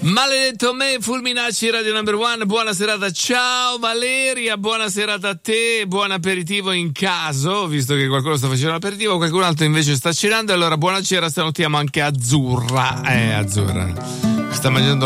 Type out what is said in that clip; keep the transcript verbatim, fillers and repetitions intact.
Maledetto me, Fulminacci, Radio Number One, buona serata, ciao Valeria, buona serata a te, buon aperitivo in caso, visto che qualcuno sta facendo l'aperitivo, qualcun altro invece sta cenando, allora buonasera, salutiamo anche Azzurra, eh Azzurra, sta mangiando